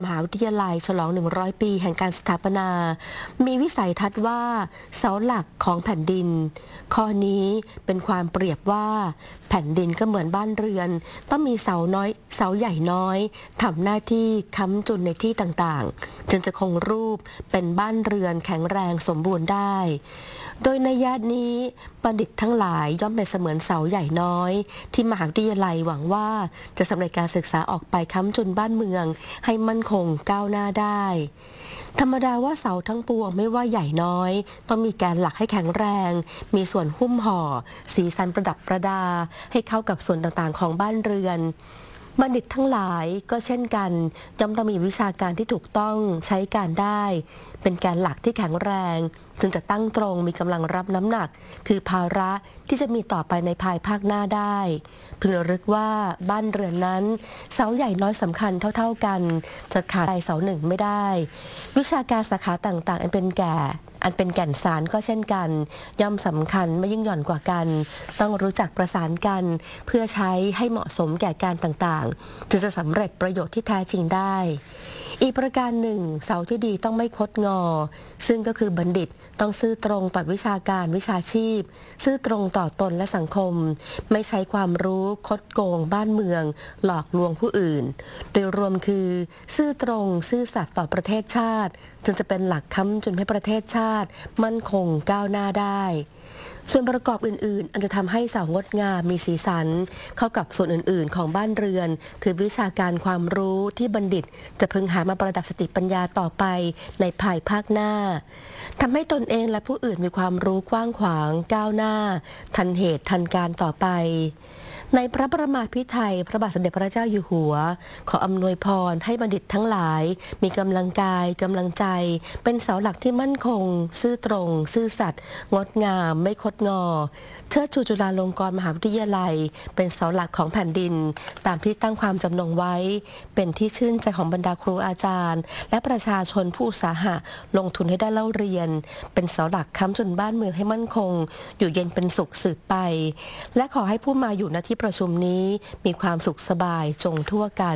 มหาวิทยาลัยฉลอง100 ปีแห่งการสถาปนา มีวิสัยทัศน์ว่าเสาหลักของแผ่นดิน ข้อนี้เป็นความเปรียบว่าแผ่นดินก็เหมือนบ้านเรือน ต้องมีเสาน้อยเสาใหญ่น้อยทำหน้าที่ค้ำจุนในที่ต่างๆจึงจะคงรูปเป็นบ้านเรือนแข็งแรงสมบูรณ์ได้ โดยในญาตินี้บัณฑิตทั้งหลายย่อมเป็นเสมือนเสาใหญ่น้อยที่มหาวิทยาลัยหวังว่าจะสำเร็จการศึกษาออกไปค้ำจุนบ้านเมืองให้มั่นคงก้าวหน้าได้ ธรรมดาว่าเสาทั้งปวงไม่ว่าใหญ่น้อยต้องมีแกนหลักให้แข็งแรงมีส่วนหุ้มห่อสีสันประดับประดาให้เข้ากับส่วนต่างๆของบ้านเรือนบัณฑิตทั้งหลายก็เช่นกันย่อมต้องมีวิชาการที่ถูกต้องใช้การได้เป็นแกนหลักที่แข็งแรงจึงจะตั้งตรงมีกำลังรับน้ำหนักคือภาระที่จะมีต่อไปในภายภาคหน้าได้พึงระลึกว่าบ้านเรือนนั้นเสาใหญ่น้อยสำคัญเท่าๆกันจะขาดใดเสาหนึ่งไม่ได้วิชาการสาขาต่างๆอันเป็นแก่นสารก็เช่นกันย่อมสำคัญไม่ยิ่งหย่อนกว่ากันต้องรู้จักประสานกันเพื่อใช้ให้เหมาะสมแก่การต่างๆจึงจะสำเร็จประโยชน์ที่แท้จริงได้อีกประการหนึ่งเสาที่ดีต้องไม่คดงอซึ่งก็คือบัณฑิตต้องซื่อตรงต่อวิชาการวิชาชีพซื่อตรงต่อตนและสังคมไม่ใช้ความรู้คดโกงบ้านเมืองหลอกลวงผู้อื่นโดยรวมคือซื่อตรงซื่อสัตย์ต่อประเทศชาติจึงจะเป็นหลักค้ำจุนให้ประเทศชาติมั่นคงก้าวหน้าได้ส่วนประกอบอื่นๆอันจะทำให้เสางดงามมีสีสันเข้ากับส่วนอื่นๆของบ้านเรือนคือวิชาการความรู้ที่บัณฑิตจะพึงหามาประดับสติปัญญาต่อไปในภายภาคหน้าทำให้ตนเองและผู้อื่นมีความรู้กว้างขวางก้าวหน้าทันเหตุทันการต่อไปในพระประมาภิไธยพระบาทสมเด็จพระเจ้าอยู่หัวขออำนวยพรให้บัณฑิตทั้งหลายมีกำลังกายกำลังใจเป็นเสาหลักที่มั่นคงซื่อตรงซื่อสัตย์งดงามไม่คดงอเชิดชูจุฬาลงกรณ์มหาวิทยาลัยเป็นเสาหลักของแผ่นดินตามที่ตั้งความจำนงไว้เป็นที่ชื่นใจของบรรดาครูอาจารย์และประชาชนผู้อุตสาหะลงทุนให้ได้เล่าเรียนเป็นเสาหลักค้ำจุนบ้านเมืองให้มั่นคงอยู่เย็นเป็นสุขสืบไปและขอให้ผู้มาอยู่ณที่ประชุมนี้มีความสุขสบายจงทั่วกัน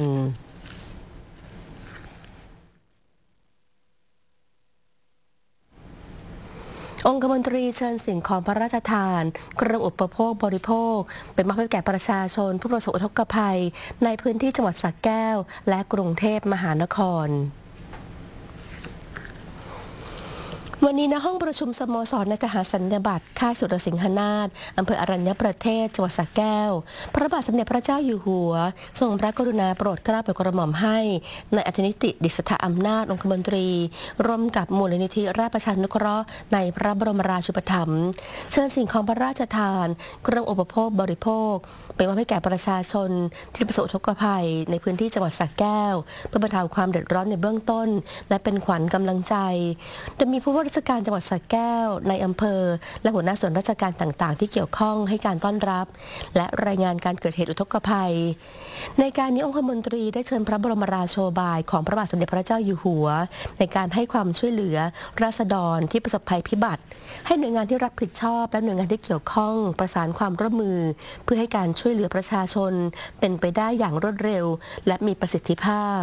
องคมนตรีเชิญสิ่งของพระราชทานเครื่องอุปโภคบริโภคเป็นมอบให้แก่ประชาชนผู้ประสบอุทกภัยในพื้นที่จังหวัดสระแก้วและกรุงเทพมหานครวันนี้ณห้องประชุมสโมสรนายทหารสัญญาบัตรค่ายสุรสิงหนาถอำเภออรัญญประเทศจังหวัดสระแก้วพระบาทสมเด็จพระเจ้าอยู่หัวทรงพระกรุณาโปรดเกล้าโปรดกระหม่อมให้นายอัธนิติดิษฐอำนาจองคมนตรีร่วมกับมูลนิธิราชประชานุเคราะห์ในพระบรมราชูปถัมภ์เชิญสิ่งของพระราชทานเครื่องอุปโภคบริโภคเป็นมอบให้แก่ประชาชนที่ประสบอุทกภัยในพื้นที่จังหวัดสระแก้วเพื่อบรรเทาความเดือดร้อนในเบื้องต้นและเป็นขวัญกำลังใจโดยมีผู้ว่าราชการจังหวัดสระแก้วในอำเภอและหัวหน้าส่วนราชการต่างๆที่เกี่ยวข้องให้การต้อนรับและรายงานการเกิดเหตุอุทกภัยในการนี้องคมนตรีได้เชิญพระบรมราโชบายของพระบาทสมเด็จพระเจ้าอยู่หัวในการให้ความช่วยเหลือราษฎรที่ประสบภัยพิบัติให้หน่วยงานที่รับผิดชอบและหน่วยงานที่เกี่ยวข้องประสานความร่วมมือเพื่อให้การช่วยเหลือประชาชนเป็นไปได้อย่างรวดเร็วและมีประสิทธิภาพ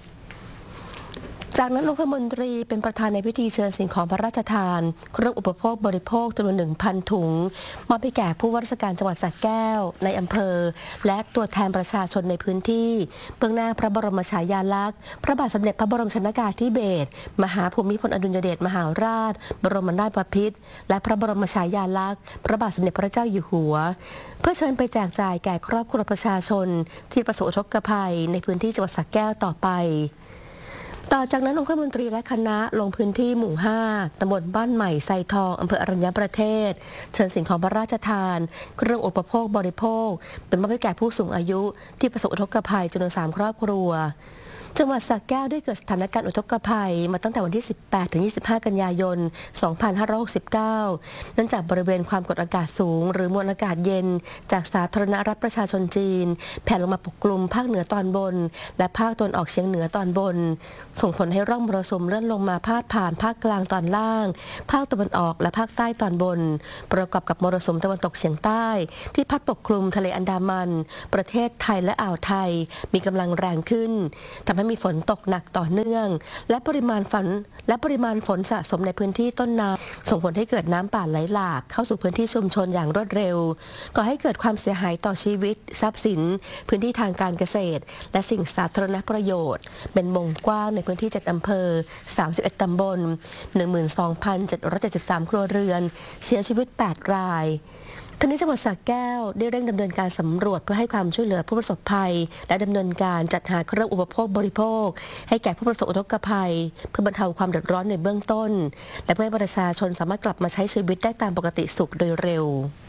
จากนั้นองคมนตรีเป็นประธานในพิธีเชิญสิ่งของพระราชทานเครื่องอุปโภคบริโภคจำนวน 1,000 ถุงมอบให้แก่ผู้ว่าราชการจังหวัดสระแก้วในอำเภอและตัวแทนประชาชนในพื้นที่เบื้องหน้าพระบรมฉายาลักษณ์พระบาทสมเด็จพระบรมชนกาธิเบศรมหาภูมิพลอดุลยเดชมหาราชบรมนาถบพิตรและพระบรมฉายาลักษณ์พระบาทสมเด็จพระเจ้าอยู่หัวเพื่อเชิญไปแจกจ่ายแก่ครอบครัวประชาชนที่ประสบอุทกภัยในพื้นที่จังหวัดสระแก้วต่อไปต่อจากนั้นองคมนตรีและคณะลงพื้นที่หมู่ 5 ตำบลบ้านใหม่ไซทองอำเภออรัญญประเทศเชิญสิ่งของพระราชทานเครื่องอุปโภคบริโภคเป็นมอบให้แก่ผู้สูงอายุที่ประสบอุทกภัยจำนวน 3 ครอบครัวจังหวัดสระแก้วได้เกิดสถานการณ์อุทกภัยมาตั้งแต่วันที่ 18 ถึง 25 กันยายน 2569 เนื่องจากบริเวณความกดอากาศสูงหรือมวลอากาศเย็นจากสาธารณรัฐประชาชนจีนแผ่ลงมาปกคลุมภาคเหนือตอนบนและภาคตะวันออกเฉียงเหนือตอนบนส่งผลให้ร่องมรสุมเลื่อนลงมาพาดผ่านภาคกลางตอนล่างภาคตะวันออกและภาคใต้ตอนบนประกอบกับมรสุมตะวันตกเฉียงใต้ที่พัดปกคลุมทะเลอันดามันประเทศไทยและอ่าวไทยมีกำลังแรงขึ้นทำให้ให้มีฝนตกหนักต่อเนื่องและปริมาณฝนสะสมในพื้นที่ต้นน้ำส่งผลให้เกิดน้ำป่าไหลหลากเข้าสู่พื้นที่ชุมชนอย่างรวดเร็วก่อให้เกิดความเสียหายต่อชีวิตทรัพย์สินพื้นที่ทางการเกษตรและสิ่งสาธารณประโยชน์เป็นวงกว้างในพื้นที่7อำเภอ31ตำบล 12,773 ครัวเรือนเสียชีวิต8รายทั้งนี้จังหวัดสระแก้วได้เร่งดำเนินการสำรวจเพื่อให้ความช่วยเหลือผู้ประสบภัยและดำเนินการจัดหาเครื่องอุปโภคบริโภคให้แก่ผู้ประสบอุทกภัยเพื่อบรรเทาความเดือดร้อนในเบื้องต้นและเพื่อให้ประชาชนสามารถกลับมาใช้ชีวิตได้ตามปกติสุขโดยเร็ว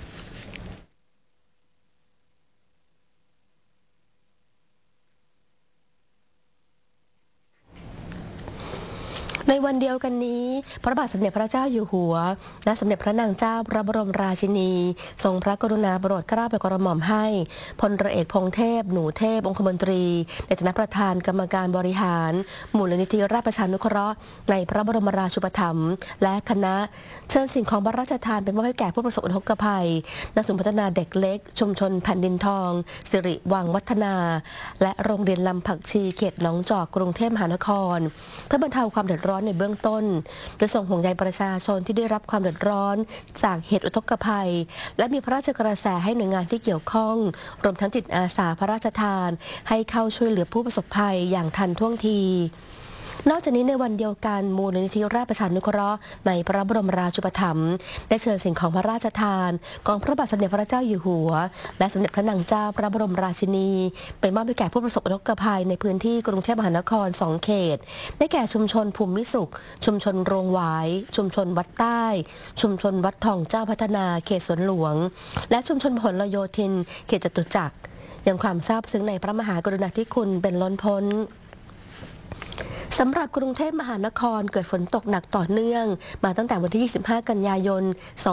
ในวันเดียวกันนี้พระบาทสมเด็จพระเจ้าอยู่หัวและสมเด็จพระนางเจ้าพระบรมราชินีทรงพระกรุณาโปรดเกล้าโปรดกระหม่อมให้พลเรือเอกพงษ์เทพหนูเทพองคมนตรีในฐานะประธานกรรมการบริหารมูลนิธิราชประชานุเคราะห์ในพระบรมราชูปถัมภ์และคณะเชิญสิ่งของพระราชทานเป็นมอบให้แก่ผู้ประสบอุทกภัยณศูนย์พัฒนาเด็กเล็กชุมชนแผ่นดินทองสิริวังวัฒนาและโรงเรียนลำผักชีเขตหนองจอกกรุงเทพมหานครเพื่อบรรเทาความเดือดร้อนในเบื้องต้นโดยส่งห่วงใยประชาชนที่ได้รับความเดือดร้อนจากเหตุอุทกภัยและมีพระราชกระแสให้หน่วยงานที่เกี่ยวข้องรวมทั้งจิตอาสาพระราชทานให้เข้าช่วยเหลือผู้ประสบภัยอย่างทันท่วงทีนอกจากนี้ในวันเดียวกันมูลนิธิราชประชานุเคราะห์ในพระบรมราชูปถัมภ์ได้เชิญสิ่งของพระราชทานของพระบาทสมเด็จพระเจ้าอยู่หัวและสมเด็จพระนางเจ้าพระบรมราชินีไปมอบให้แก่ผู้ประสบอุทกภัยในพื้นที่กรุงเทพมหานคร2เขตได้แก่ชุมชนภูมิสุขชุมชนโรงหวายชุมชนวัดใต้ชุมชนวัดทองเจ้าพัฒนาเขตสวนหลวงและชุมชนพหลโยธินเขตจตุจักรยังความซาบซึ้งในพระมหากรุณาธิคุณเป็นล้นพ้นสำหรับกรุงเทพมหานครเกิดฝนตกหนักต่อเนื่องมาตั้งแต่วันที่ 25 กันยายน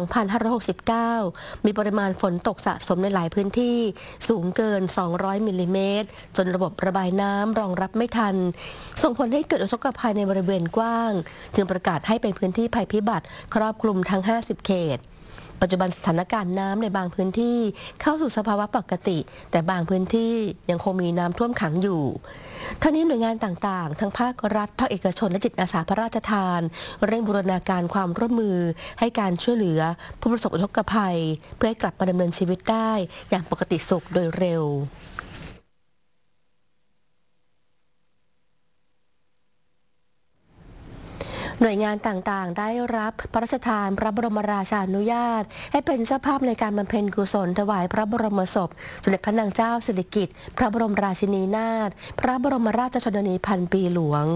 2569 มีปริมาณฝนตกสะสมในหลายพื้นที่สูงเกิน 200 มิลลิเมตรจนระบบระบายน้ำรองรับไม่ทันส่งผลให้เกิดอุทกภัยในบริเวณกว้างจึงประกาศให้เป็นพื้นที่ภัยพิบัติครอบคลุมทั้ง 50 เขตปัจจุบันสถานการณ์น้ำในบางพื้นที่เข้าสู่สภาวะปกติแต่บางพื้นที่ยังคงมีน้ำท่วมขังอยู่ทั้งนี้หน่วยงานต่างๆทั้งภาครัฐภาคเอกชนและจิตอาสาพระราชทานเร่งบูรณาการความร่วมมือให้การช่วยเหลือผู้ประสบอุทกภัยเพื่อให้กลับมาดำเนินชีวิตได้อย่างปกติสุขโดยเร็วหน่วยงานต่างๆได้รับพระราชทานพระบรมราชานุญาตให้เป็นเจ้าภาพในการบำเพ็ญกุศลถวายพระบรมศพสมเด็จพระนางเจ้าสิริกิติ์พระบรมราชินีนาถพระบรมราชชนนีพันปีหลวง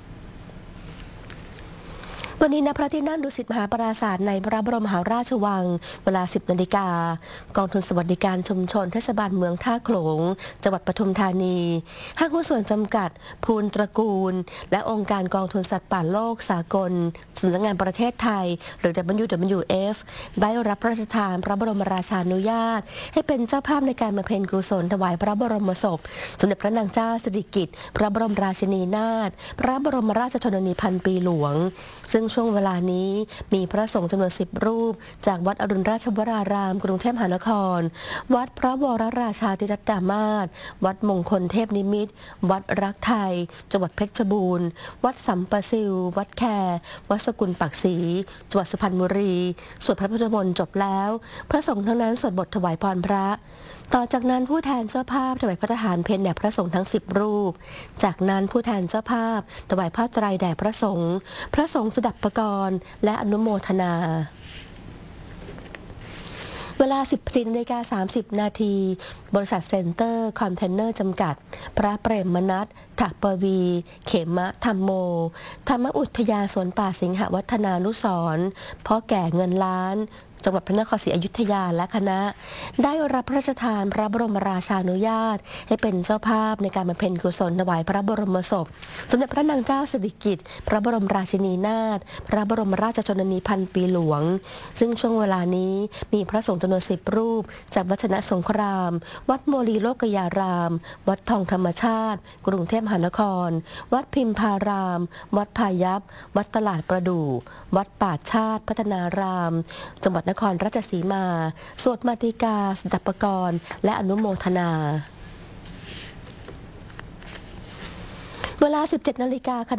วันนี้ณพระที่นั่งดุสิตมหาปราสาทในพระบรมมหาราชวังเวลา 10 นาฬิกากองทุนสวัสดิการชุมชนเทศบาลเมืองท่าโขลงจังหวัดปทุมธานีห้างหุ้นส่วนจำกัดภูลตระกูลและองค์การกองทุนสัตว์ป่าโลกสากลสำนักงานประเทศไทยหรือ WWF ได้รับพระราชทานพระบรมราชานุญาตให้เป็นเจ้าภาพในการบำเพ็ญกุศลถวายพระบรมศพสมเด็จพระนางเจ้าสิริกิติ์พระบรมราชินีนาถพระบรมราชชนนีพันปีหลวงซึ่งช่วงเวลานี้มีพระสงฆ์จำนวน10 รูปจากวัดอรุณราชวรารามกรุงเทพมหานครวัดพระวรราชาธิรัตดามาศวัดมงคลเทพนิมิตรวัดรักไทยจังหวัดเพชรบูรณ์วัดสัมปะซิววัดแควัดสกุลปักศรีจังหวัดสุพรรณบุรีสวดพระพุทธมนต์จบแล้วพระสงฆ์ทั้งนั้นสวดบทถวายพรพระต่อจากนั้นผู้แทนเจ้าภาพถวายพระทหารเพลแด่พระสงฆ์ทั้ง10 รูปจากนั้นผู้แทนเจ้าภาพถวายผ้าไตรแด่พระสงฆ์สดับปกรณ์และอนุโมทนาเวลา 14:30 นาทีบริษัทเซ็นเตอร์คอนเทนเนอร์จำกัดพระเปรมนัส ถปวีเขมะธรรมโมธรรมอุทยานสวนป่าสิงหวัฒนานุสรณ์พ่อแก่เงินล้านจังหวัดพระนครศรีอยุธยาและคณะได้รับพระราชทานพระบรมราชานุญาตให้เป็นเจ้าภาพในการบำเพ็ญกุศลถวายพระบรมศพสมเด็จพระนางเจ้าสิริกิติ์พระบรมราชินีนาถพระบรมราชชนนีพันปีหลวงซึ่งช่วงเวลานี้มีพระสงฆ์จำนวน10 รูปจากวัดชนะสงครามวัดโมลีโลกยารามวัดทองธรรมชาติกรุงเทพมหานครวัดพิมพารามวัดพายัพวัดตลาดประดู่วัดป่าชาติพัฒนารามจังหวัดนครราชสีมาสวดมาติกาสดับปกรณ์และอนุโมทนาเวลา 17 นาฬิกา